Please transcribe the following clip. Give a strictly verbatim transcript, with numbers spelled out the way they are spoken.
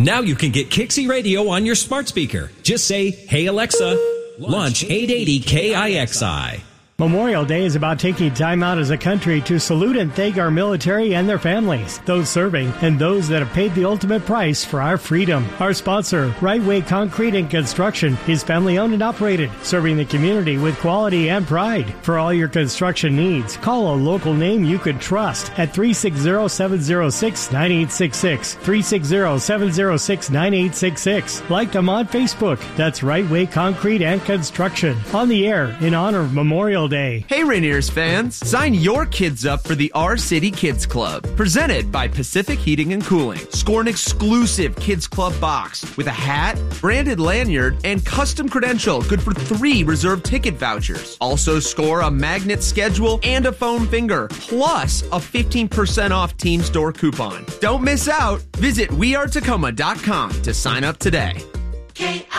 Now you can get Kixie Radio on your smart speaker. Just say, "Hey Alexa, launch eight eighty K I X I." Memorial Day is about taking time out as a country to salute and thank our military and their families, those serving, and those that have paid the ultimate price for our freedom. Our sponsor, Right Way Concrete and Construction, is family-owned and operated, serving the community with quality and pride. For all your construction needs, call a local name you could trust at three six zero, seven zero six, nine eight six six, three six zero, seven zero six, nine eight six six. Like them on Facebook. That's Right Way Concrete and Construction. On the air in honor of Memorial Day. Hey Rainiers fans, sign your kids up for the Our City Kids Club, presented by Pacific Heating and Cooling. Score an exclusive Kids Club box with a hat, branded lanyard, and custom credential good for three reserved ticket vouchers. Also score a magnet schedule and a foam finger, plus a fifteen percent off team store coupon. Don't miss out. Visit we are tacoma dot com to sign up today. K